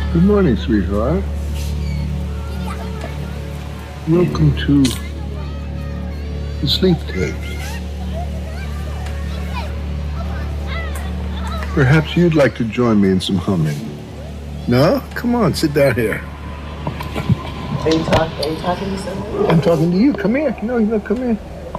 Good morning, sweetheart. Welcome to the Sleep Tapes. Perhaps you'd like to join me in some humming. No? Come on, sit down here. Are you talking to someone? I'm talking to you. Come here. No, come here.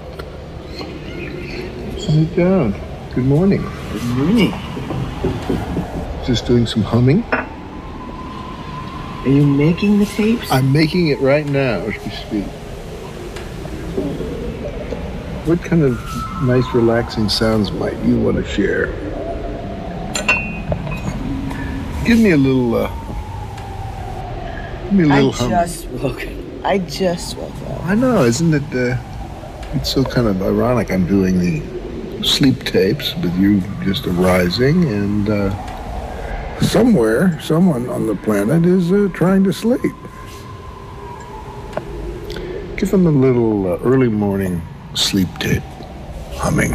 Sit down. Good morning. Good morning. Just doing some humming. Are you making the tapes? I'm making it right now as we speak. What kind of nice, relaxing sounds might you want to share? Give me a little hum. I just woke up. I know, isn't it? It's so kind of ironic. I'm doing the sleep tapes with you just arising, and somewhere, someone on the planet is trying to sleep. Give them a little early morning sleep tape humming.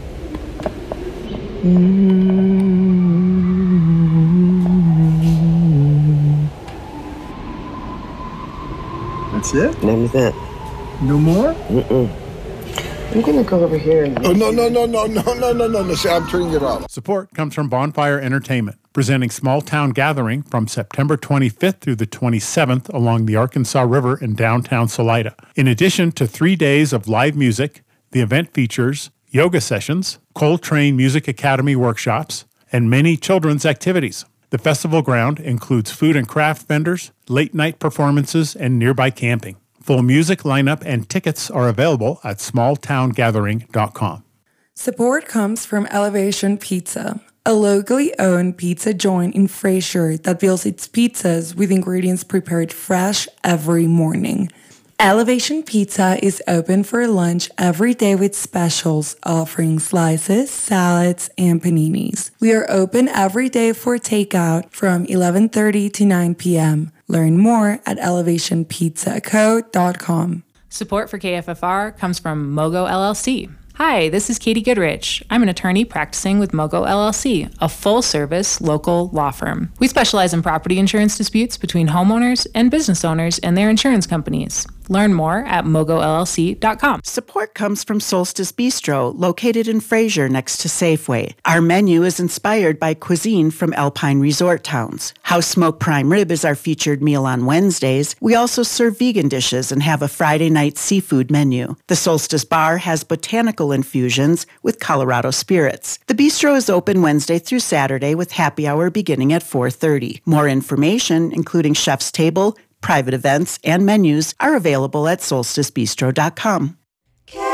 That's it? That was it. No more? I'm gonna go over here and... Oh, no. See, I'm turning it off. Support comes from Bonfire Entertainment, presenting Small Town Gathering from September 25th through the 27th along the Arkansas River in downtown Salida. In addition to 3 days of live music, the event features yoga sessions, Coltrane Music Academy workshops, and many children's activities. The festival ground includes food and craft vendors, late-night performances, and nearby camping. Full music lineup and tickets are available at smalltowngathering.com. Support comes from Elevation Pizza, a locally owned pizza joint in Fraser that builds its pizzas with ingredients prepared fresh every morning. Elevation Pizza is open for lunch every day with specials, offering slices, salads, and paninis. We are open every day for takeout from 11:30 to 9 p.m. Learn more at elevationpizzaco.com. Support for KFFR comes from Mogo LLC. Hi, this is Katie Goodrich. I'm an attorney practicing with Mogo LLC, a full-service local law firm. We specialize in property insurance disputes between homeowners and business owners and their insurance companies. Learn more at mogollc.com. Support comes from Solstice Bistro, located in Fraser next to Safeway. Our menu is inspired by cuisine from Alpine resort towns. House Smoked Prime Rib is our featured meal on Wednesdays. We also serve vegan dishes and have a Friday night seafood menu. The Solstice Bar has botanical infusions with Colorado spirits. The bistro is open Wednesday through Saturday with happy hour beginning at 4:30. More information, including chef's table, private events, and menus, are available at solsticebistro.com.